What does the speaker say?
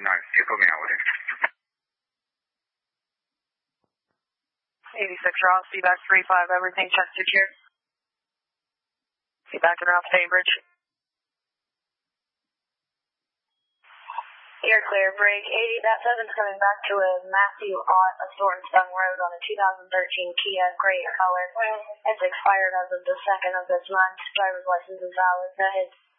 接后面我这。 86 Ross, feedback 35, everything checked secure. Feedback and Ralph Bainbridge. You're clear, break 80, that 7's coming back to a Matthew Ott of Thornton Stung Road on a 2013 Kia gray color. It's expired as of the 2nd of this month. Driver's license is valid. Go ahead.